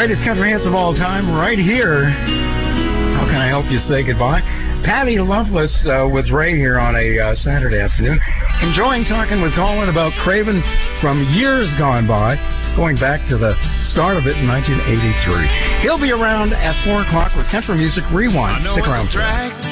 greatest country hits of all time right here. How can I help you say goodbye? Patty Loveless with Ray here on a Saturday afternoon. Enjoying talking with Colin about Craven from years gone by, going back to the start of it in 1983. He'll be around at 4 o'clock with Country Music Rewind. Stick around for that.